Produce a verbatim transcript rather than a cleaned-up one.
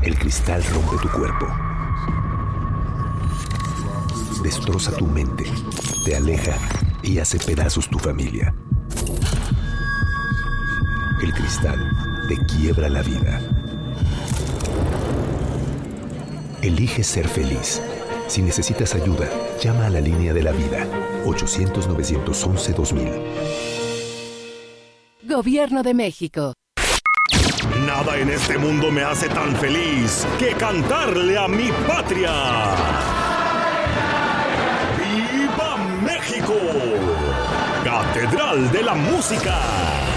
El cristal rompe tu cuerpo. Destroza tu mente, te aleja y hace pedazos tu familia. El cristal te quiebra la vida. Elige ser feliz. Si necesitas ayuda, llama a la línea de la vida, ochocientos, novecientos once, dos mil. Gobierno de México. Nada en este mundo me hace tan feliz que cantarle a mi patria. ¡Viva México! Catedral de la Música.